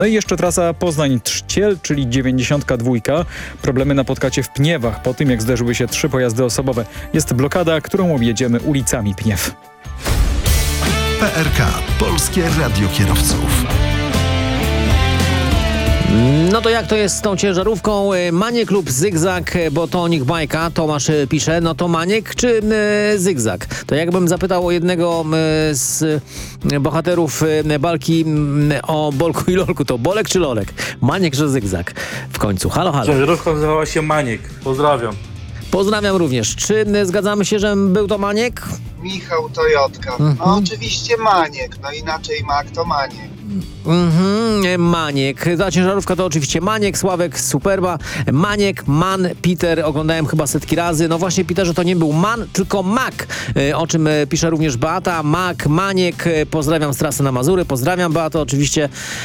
No i jeszcze trasa Poznań-Trzciel, czyli 92. Problemy napotykacie w Pniewach po tym, jak zderzyły się 3 pojazdy osobowe. Jest blokada, którą objedziemy ulicami Pniew. PRK. Polskie Radio Kierowców. No to jak to jest z tą ciężarówką? Maniek lub Zygzak, bo to o nich bajka. Tomasz pisze, no to Maniek czy Zygzak? To jakbym zapytał o jednego z bohaterów bajki o Bolku i Lolku, to Bolek czy Lolek? Maniek czy Zygzak? W końcu. Halo, halo. Ciężarówka nazywała się Maniek. Pozdrawiam. Pozdrawiam również. Czy zgadzamy się, że był to Maniek? Michał Toyotka. No oczywiście Maniek, no inaczej Mak to Maniek. Maniek. Ta ciężarówka to oczywiście Maniek, Sławek, Superba, Maniek, Man, Peter, oglądałem chyba setki razy. No właśnie, Peterze, to nie był Man, tylko Mak, o czym pisze również Beata. Mak, Maniek, pozdrawiam z trasy na Mazury, pozdrawiam Beato, oczywiście.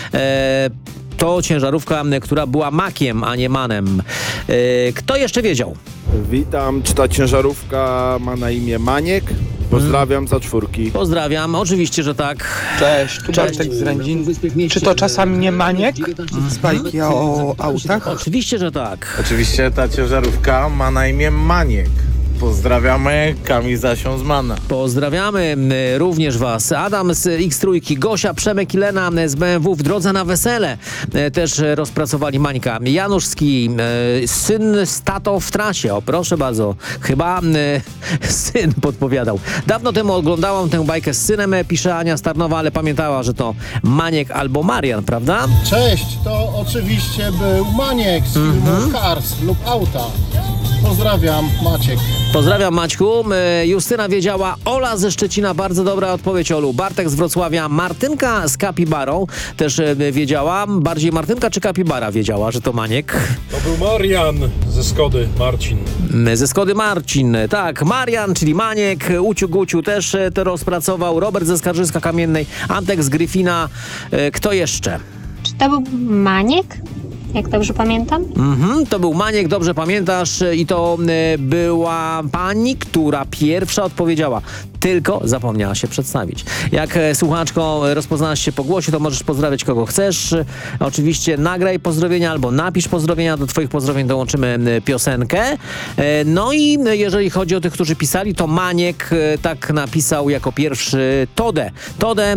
To ciężarówka, która była Makiem, a nie Manem. Kto jeszcze wiedział? Witam, czy ta ciężarówka ma na imię Maniek? Pozdrawiam za 4. Pozdrawiam, oczywiście, że tak. Cześć, tu Bartek z Rędzin. Czy to czasami nie Maniek z bajki o autach? Oczywiście, że tak. Oczywiście ta ciężarówka ma na imię Maniek. Pozdrawiamy Kamil Zasią z Mana. Pozdrawiamy również Was. Adam z X3, Gosia, Przemek i Lena z BMW w drodze na wesele też rozpracowali Mańka. Januszski, syn z tatą w trasie. O, proszę bardzo. Chyba syn podpowiadał. Dawno temu oglądałam tę bajkę z synem, pisze Ania Starnowa, ale pamiętała, że to Maniek albo Marian, prawda? Cześć, to oczywiście był Maniek z filmu Cars lub Auta. Pozdrawiam, Maciek. Pozdrawiam, Maćku. Justyna wiedziała, Ola ze Szczecina, bardzo dobra odpowiedź, Olu. Bartek z Wrocławia, Martynka z Kapibarą też wiedziała. Bardziej Martynka czy Kapibara wiedziała, że to Maniek? To był Marian ze Skody, Marcin. Ze Skody Marcin, tak. Marian, czyli Maniek, Uciu Guciu też to rozpracował. Robert ze Skarżyska Kamiennej, Antek z Gryfina. Kto jeszcze? Czy to był Maniek? Jak dobrze pamiętam? To był Maniek, dobrze pamiętasz, i to była pani, która pierwsza odpowiedziała. Tylko zapomniała się przedstawić. Jak słuchaczko rozpoznałaś się po głosie, to możesz pozdrawiać kogo chcesz. Oczywiście nagraj pozdrowienia albo napisz pozdrowienia. Do twoich pozdrowień dołączymy piosenkę. No i jeżeli chodzi o tych, którzy pisali, to Maniek tak napisał jako pierwszy Todę.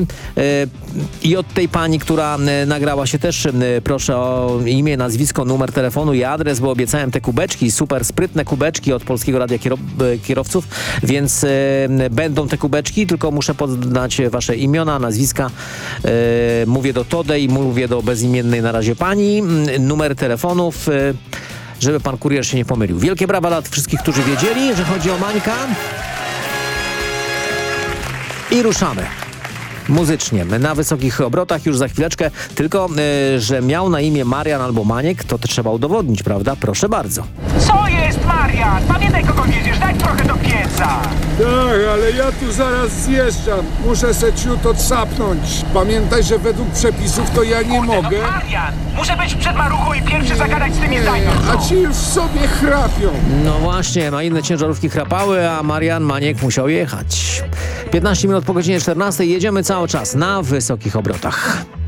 I od tej pani, która nagrała się też, proszę o imię, nazwisko, numer telefonu i adres, bo obiecałem te kubeczki, super sprytne kubeczki od Polskiego Radia Kierowców, więc będą te kubeczki, tylko muszę podać wasze imiona, nazwiska. Mówię do Tody i mówię do bezimiennej na razie pani. Numer telefonów, żeby pan kurier się nie pomylił. Wielkie brawa dla wszystkich, którzy wiedzieli, że chodzi o Mańka. I ruszamy. Muzycznie, na wysokich obrotach już za chwileczkę, tylko że miał na imię Marian albo Maniek, to trzeba udowodnić, prawda? Proszę bardzo. Co jest, Marian? Pamiętaj, kogo wiedziesz, daj trochę do pieca. Tak, ale ja tu zaraz zjeżdżam. Muszę se ciut odsapnąć. Pamiętaj, że według przepisów to ja nie mogę. No, Marian, muszę być przed maruchą i pierwszy zagadać z tymi A ci już sobie chrapią. No właśnie, a inne ciężarówki chrapały, a Marian Maniek musiał jechać. 15 minut po godzinie 14 jedziemy cały czas na wysokich obrotach.